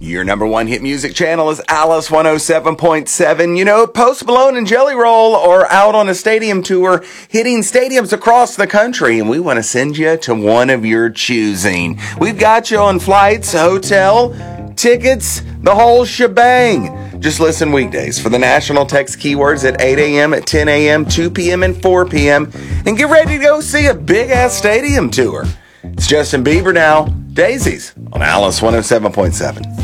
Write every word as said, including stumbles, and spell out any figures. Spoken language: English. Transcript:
Your number one hit music channel is Alice one oh seven point seven. You know, Post Malone and Jelly Roll are out on a stadium tour, hitting stadiums across the country, and we want to send you to one of your choosing. We've got you on flights, hotel, tickets, the whole shebang. Just listen weekdays for the national text keywords at eight a.m., at ten a.m., two p.m., and four p.m. and get ready to go see a big-ass stadium tour. It's Justin Bieber now. Daisies on Alice one oh seven point seven.